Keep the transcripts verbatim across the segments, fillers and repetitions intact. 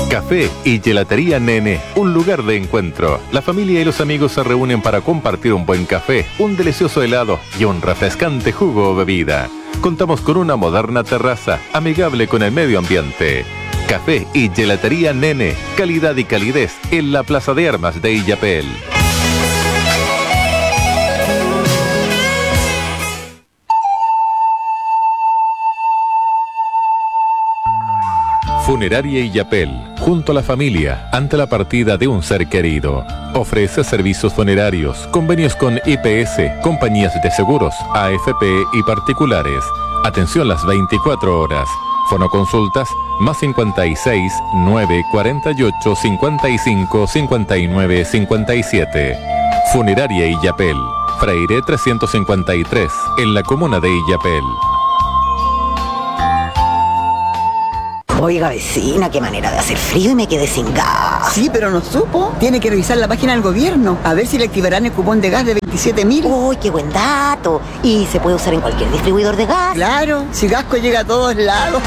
Café y Gelatería Nene, un lugar de encuentro. La familia y los amigos se reúnen para compartir un buen café, un delicioso helado y un refrescante jugo o bebida. Contamos con una moderna terraza, amigable con el medio ambiente. Café y Gelatería Nene, calidad y calidez en la Plaza de Armas de Illapel. Funeraria Illapel, junto a la familia, ante la partida de un ser querido. Ofrece servicios funerarios, convenios con I P S, compañías de seguros, A F P y particulares. Atención las veinticuatro horas. Fonoconsultas más cincuenta y seis, nueve, cuarenta y ocho, cincuenta y cinco, cincuenta y nueve, cincuenta y siete. Funeraria Illapel, Freire trescientos cincuenta y tres, en la comuna de Illapel. Oiga, vecina, qué manera de hacer frío y me quedé sin gas. Sí, pero no supo. Tiene que revisar la página del gobierno, a ver si le activarán el cupón de gas de veintisiete mil. ¡Uy, qué buen dato! ¿Y se puede usar en cualquier distribuidor de gas? Claro, si Gasco llega a todos lados.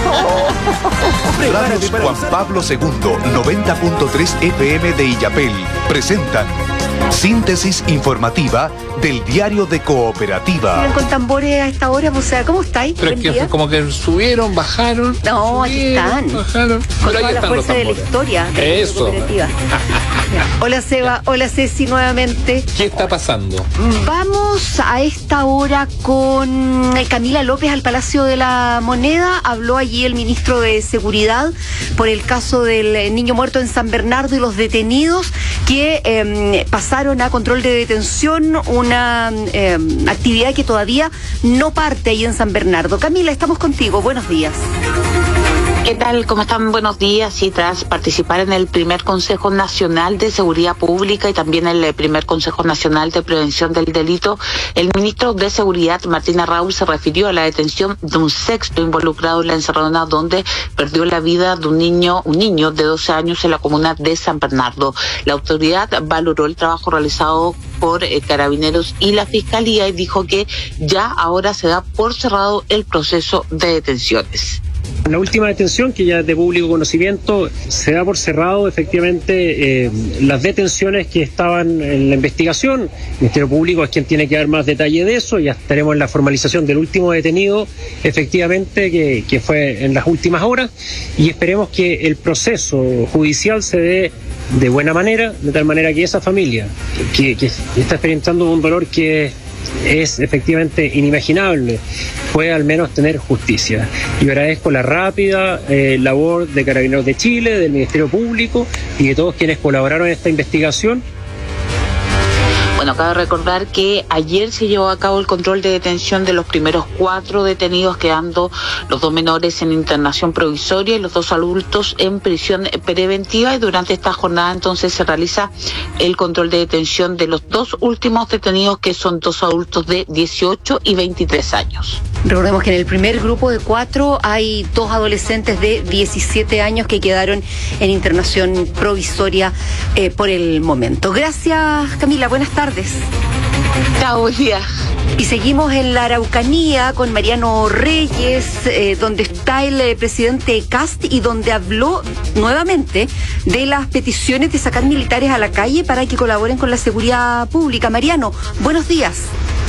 Radios Juan Pablo segundo, noventa punto tres F M de Illapel presentan síntesis informativa del diario de Cooperativa. Siguen con tambores a esta hora, o sea, ¿cómo estáis? Pero es que como que subieron, bajaron. No, aquí están. Bajaron. Con toda la fuerza de la historia de Eso. la Cooperativa. Hola Seba, hola Ceci nuevamente. ¿Qué está pasando? Vamos a esta hora con Camila López al Palacio de la Moneda. Habló allí el ministro de Seguridad por el caso del niño muerto en San Bernardo y los detenidos que eh, pasaron a control de detención, una eh, actividad que todavía no parte ahí en San Bernardo. Camila, estamos contigo, buenos días. ¿Qué tal? ¿Cómo están? Buenos días. Y tras participar en el primer Consejo Nacional de Seguridad Pública y también el primer Consejo Nacional de Prevención del Delito, el ministro de Seguridad, Martín Arraúz, se refirió a la detención de un sexto involucrado en la encerrona donde perdió la vida de un niño, un niño de doce años en la comuna de San Bernardo. La autoridad valoró el trabajo realizado por eh, Carabineros y la Fiscalía y dijo que ya ahora se da por cerrado el proceso de detenciones. La última detención, que ya es de público conocimiento, se da por cerrado efectivamente eh, las detenciones que estaban en la investigación. El Ministerio Público es quien tiene que dar más detalle de eso. Ya estaremos en la formalización del último detenido, efectivamente, que, que fue en las últimas horas, y esperemos que el proceso judicial se dé de buena manera, de tal manera que esa familia, que, que está experimentando un dolor que es efectivamente inimaginable, puede al menos tener justicia. Y agradezco la rápida eh, labor de Carabineros de Chile, del Ministerio Público y de todos quienes colaboraron en esta investigación. Bueno, cabe recordar que ayer se llevó a cabo el control de detención de los primeros cuatro detenidos, quedando los dos menores en internación provisoria y los dos adultos en prisión preventiva. Y durante esta jornada entonces se realiza el control de detención de los dos últimos detenidos, que son dos adultos de dieciocho y veintitrés años. Recordemos que en el primer grupo de cuatro hay dos adolescentes de diecisiete años que quedaron en internación provisoria eh, por el momento. Gracias, Camila. Buenas tardes. Chao, buen día. Y seguimos en la Araucanía con Mariano Reyes, eh, donde está el eh, presidente Kast y donde habló nuevamente de las peticiones de sacar militares a la calle para que colaboren con la seguridad pública. Mariano, buenos días.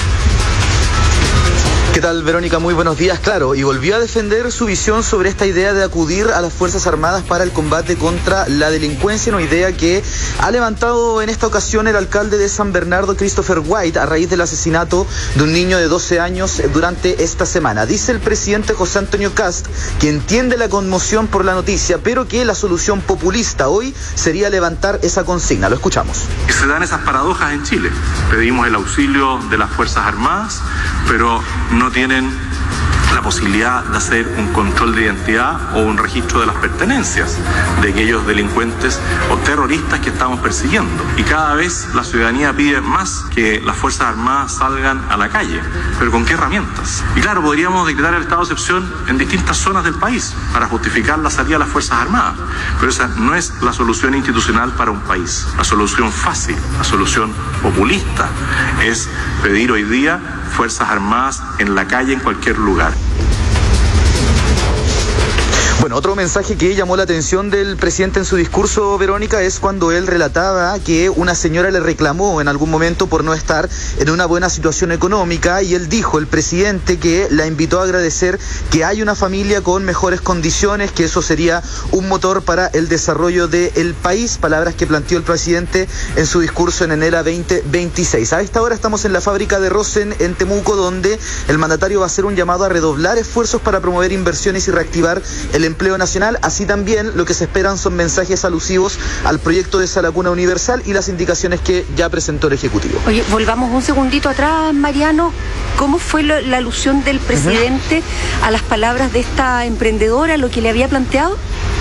¿Qué tal, Verónica? Muy buenos días. Claro, y volvió a defender su visión sobre esta idea de acudir a las Fuerzas Armadas para el combate contra la delincuencia, una idea que ha levantado en esta ocasión el alcalde de San Bernardo, Christopher White, a raíz del asesinato de un niño de doce años durante esta semana. Dice el presidente José Antonio Kast que entiende la conmoción por la noticia, pero que la solución populista hoy sería levantar esa consigna. Lo escuchamos. Se dan esas paradojas en Chile. Pedimos el auxilio de las Fuerzas Armadas, pero no no tienen la posibilidad de hacer un control de identidad o un registro de las pertenencias de aquellos delincuentes o terroristas que estamos persiguiendo. Y cada vez la ciudadanía pide más que las Fuerzas Armadas salgan a la calle. ¿Pero con qué herramientas? Y claro, podríamos decretar el estado de excepción en distintas zonas del país para justificar la salida de las Fuerzas Armadas. Pero esa no es la solución institucional para un país. La solución fácil, la solución populista es pedir hoy día Fuerzas Armadas en la calle, en cualquier lugar. Bueno, otro mensaje que llamó la atención del presidente en su discurso, Verónica, es cuando él relataba que una señora le reclamó en algún momento por no estar en una buena situación económica, y él dijo, el presidente, que la invitó a agradecer que hay una familia con mejores condiciones, que eso sería un motor para el desarrollo del país, palabras que planteó el presidente en su discurso en Enera veinte veintiséis. A esta hora estamos en la fábrica de Rosen en Temuco, donde el mandatario va a hacer un llamado a redoblar esfuerzos para promover inversiones y reactivar el empleo nacional. Así también lo que se esperan son mensajes alusivos al proyecto de Sala Cuna Universal y las indicaciones que ya presentó el Ejecutivo. Oye, volvamos un segundito atrás, Mariano. ¿Cómo fue lo, la alusión del presidente uh-huh. a las palabras de esta emprendedora, lo que le había planteado?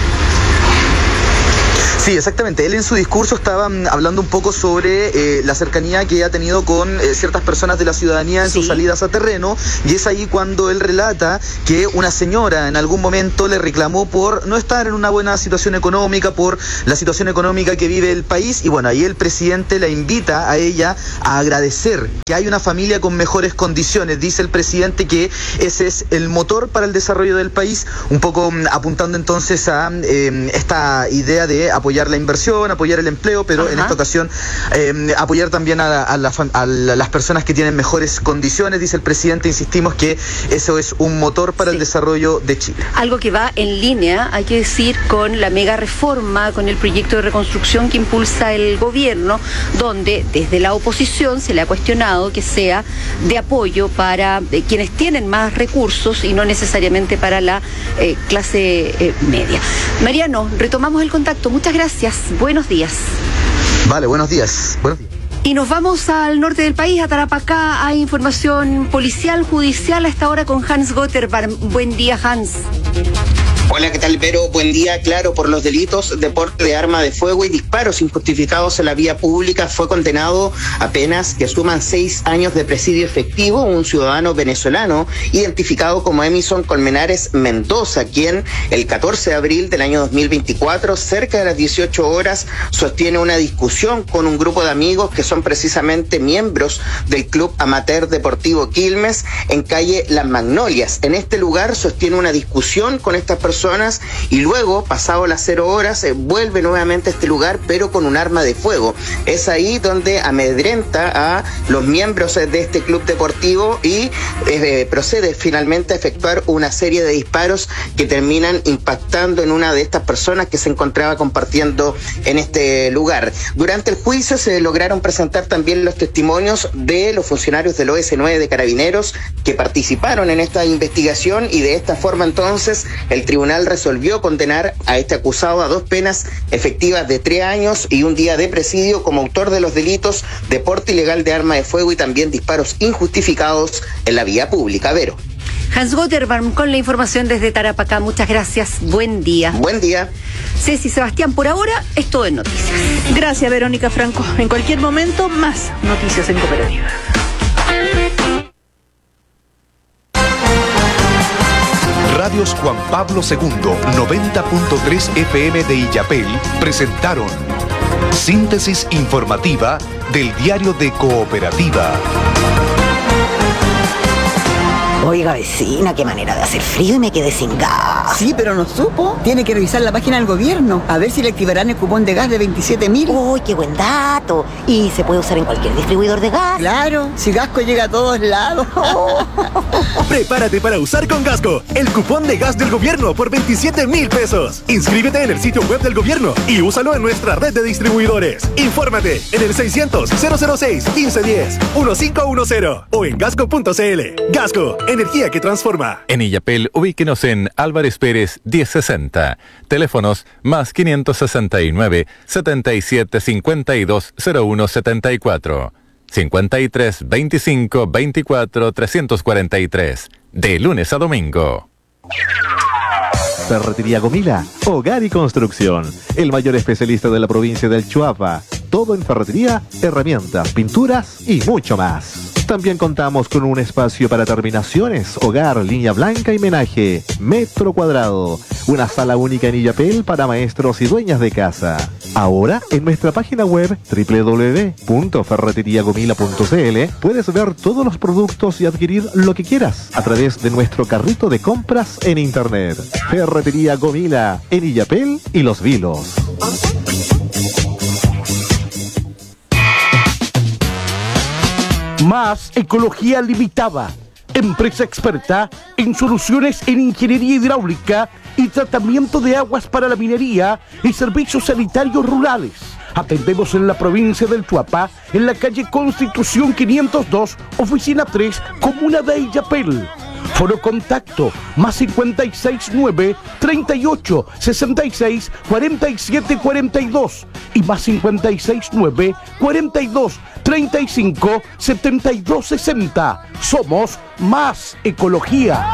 Sí, exactamente. Él en su discurso estaba hablando un poco sobre eh, la cercanía que ha tenido con eh, ciertas personas de la ciudadanía en sí. sus salidas a terreno, y es ahí cuando él relata que una señora en algún momento le reclamó por no estar en una buena situación económica, por la situación económica que vive el país, y bueno, ahí el presidente la invita a ella a agradecer que hay una familia con mejores condiciones. Dice el presidente que ese es el motor para el desarrollo del país, un poco um, apuntando entonces a eh, esta idea de apoyar la inversión, apoyar el empleo, pero Ajá. en esta ocasión eh, apoyar también a, a, la, a las personas que tienen mejores condiciones. Dice el presidente, insistimos, que eso es un motor para sí. el desarrollo de Chile. Algo que va en línea, hay que decir, con la mega reforma, con el proyecto de reconstrucción que impulsa el gobierno, donde desde la oposición se le ha cuestionado que sea de apoyo para eh, quienes tienen más recursos y no necesariamente para la eh, clase eh, media. Mariano, retomamos el contacto. Muchas gracias. Gracias, buenos días. Vale, buenos días. Buenos días. Y nos vamos al norte del país, a Tarapacá. Hay información policial, judicial, a esta hora con Hans Gotterbarm. Buen día, Hans. Hola, ¿qué tal, Vero? Buen día. Claro, por los delitos de porte de arma de fuego y disparos injustificados en la vía pública fue condenado a penas que suman seis años de presidio efectivo un ciudadano venezolano identificado como Emison Colmenares Mendoza, quien el catorce de abril del año dos mil veinticuatro, cerca de las dieciocho horas, sostiene una discusión con un grupo de amigos que son precisamente miembros del Club Amateur Deportivo Quilmes en calle Las Magnolias. En este lugar sostiene una discusión con estas personas y luego, pasado las cero horas, eh, vuelve nuevamente a este lugar, pero con un arma de fuego. Es ahí donde amedrenta a los miembros de este club deportivo y eh, procede finalmente a efectuar una serie de disparos que terminan impactando en una de estas personas que se encontraba compartiendo en este lugar. Durante el juicio se lograron presentar también los testimonios de los funcionarios del O S nueve de Carabineros que participaron en esta investigación, y de esta forma entonces el tribunal resolvió condenar a este acusado a dos penas efectivas de tres años y un día de presidio como autor de los delitos de porte ilegal de arma de fuego y también disparos injustificados en la vía pública. Vero. Hans Gotterbarm con la información desde Tarapacá. Muchas gracias. Buen día. Buen día. Ceci, Sebastián, por ahora es todo en noticias. Gracias, Verónica Franco. En cualquier momento, más noticias en Cooperativa. Radios Juan Pablo segundo, noventa punto tres F M de Illapel, presentaron Síntesis informativa del Diario de Cooperativa. Oiga, vecina, qué manera de hacer frío y me quedé sin gas. Sí, pero no supo. Tiene que revisar la página del gobierno, a ver si le activarán el cupón de gas de veintisiete mil. Uy, qué buen dato. ¿Y se puede usar en cualquier distribuidor de gas? Claro, si Gasco llega a todos lados. Prepárate para usar con Gasco el cupón de gas del gobierno por veintisiete mil pesos. Inscríbete en el sitio web del gobierno y úsalo en nuestra red de distribuidores. Infórmate en el seiscientos, cero cero seis, quince diez, quince diez o en gasco punto c l. Gasco, energía que transforma. En Illapel, ubíquenos en Álvarez Pérez diez sesenta. Teléfonos más quinientos sesenta y nueve, setenta y siete, cincuenta y dos, cero uno setenta y cuatro. cincuenta y tres, veinticinco, veinticuatro, trescientos cuarenta y tres. De lunes a domingo. Ferretería Gomila, hogar y construcción. El mayor especialista de la provincia del Chuapa. Todo en ferretería, herramientas, pinturas y mucho más. También contamos con un espacio para terminaciones, hogar, línea blanca y menaje, metro cuadrado. Una sala única en Illapel para maestros y dueñas de casa. Ahora, en nuestra página web doble u doble u doble u punto ferretería gomila punto c l puedes ver todos los productos y adquirir lo que quieras a través de nuestro carrito de compras en internet. Ferretería Gomila, en Illapel y Los Vilos. Más Ecología Limitada, empresa experta en soluciones en ingeniería hidráulica y tratamiento de aguas para la minería y servicios sanitarios rurales. Atendemos en la provincia del Chuapa, en la calle Constitución quinientos dos, oficina tres, comuna de Illapel. Foro contacto, más cincuenta y seis nueve, treinta y ocho, sesenta y seis, cuarenta y siete, cuarenta y dos y más cincuenta y seis nueve, cuarenta y dos, treinta y cinco, setenta y dos, sesenta. Somos Más Ecología.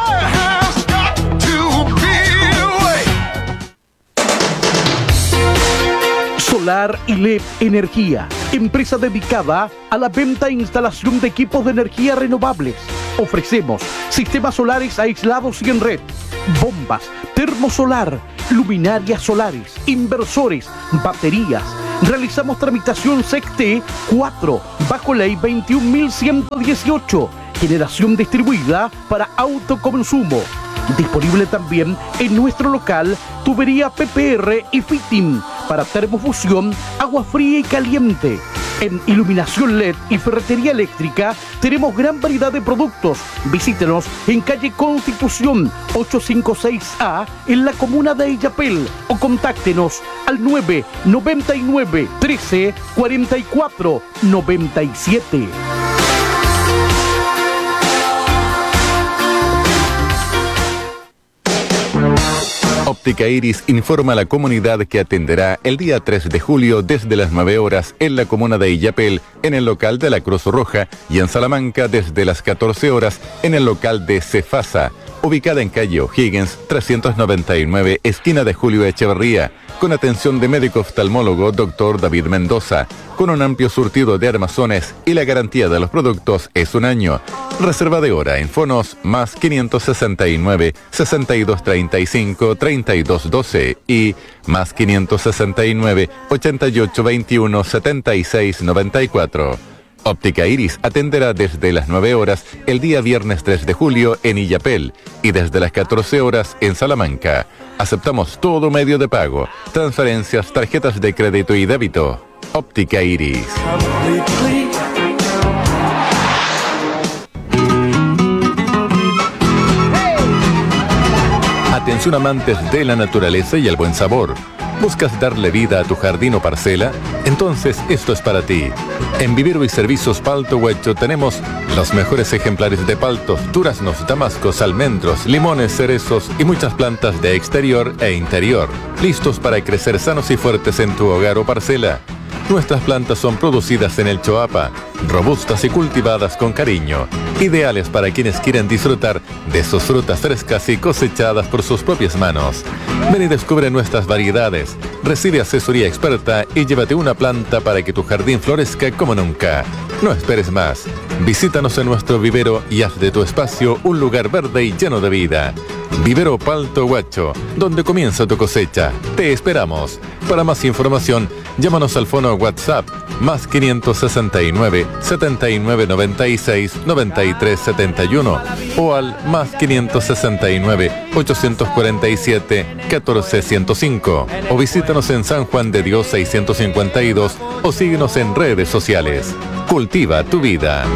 Solar y L E D Energía, empresa dedicada a la venta e instalación de equipos de energía renovables. Ofrecemos sistemas solares aislados y en red, bombas, termosolar, luminarias solares, inversores, baterías. Realizamos tramitación S E C T cuatro bajo ley veintiún mil ciento dieciocho, generación distribuida para autoconsumo. Disponible también en nuestro local tubería P P R y fitting para termofusión, agua fría y caliente. En iluminación L E D y ferretería eléctrica tenemos gran variedad de productos. Visítenos en calle Constitución ochocientos cincuenta y seis A en la comuna de Illapel o contáctenos al nueve noventa y nueve, trece, cuarenta y cuatro, noventa y siete. Óptica Iris informa a la comunidad que atenderá el día tres de julio desde las nueve horas en la comuna de Illapel, en el local de la Cruz Roja, y en Salamanca desde las catorce horas en el local de Cefasa, ubicada en calle O'Higgins trescientos noventa y nueve, esquina de Julio Echeverría, con atención de médico oftalmólogo doctor David Mendoza, con un amplio surtido de armazones y la garantía de los productos es un año. Reserva de hora en fonos más quinientos sesenta y nueve, sesenta y dos treinta y cinco, treinta y dos doce y más quinientos sesenta y nueve, ochenta y ocho veintiuno, setenta y seis noventa y cuatro. Óptica Iris atenderá desde las nueve horas el día viernes tres de julio en Illapel y desde las catorce horas en Salamanca. Aceptamos todo medio de pago, transferencias, tarjetas de crédito y débito. Óptica Iris. Atención amantes de la naturaleza y el buen sabor. ¿Buscas darle vida a tu jardín o parcela? Entonces esto es para ti. En Vivero y Servicios Palto Huecho tenemos los mejores ejemplares de paltos, duraznos, damascos, almendros, limones, cerezos y muchas plantas de exterior e interior, listos para crecer sanos y fuertes en tu hogar o parcela. Nuestras plantas son producidas en el Choapa, robustas y cultivadas con cariño, ideales para quienes quieren disfrutar de sus frutas frescas y cosechadas por sus propias manos. Ven y descubre nuestras variedades, recibe asesoría experta y llévate una planta para que tu jardín florezca como nunca. No esperes más. Visítanos en nuestro vivero y haz de tu espacio un lugar verde y lleno de vida. Vivero Palto Huacho, donde comienza tu cosecha. Te esperamos. Para más información, llámanos al fono WhatsApp más quinientos sesenta y nueve, setenta y nueve noventa y seis, noventa y tres setenta y uno o al más quinientos sesenta y nueve, ochocientos cuarenta y siete, catorce ciento cinco o visítanos en San Juan de Dios seiscientos cincuenta y dos o síguenos en redes sociales. Cultiva tu vida.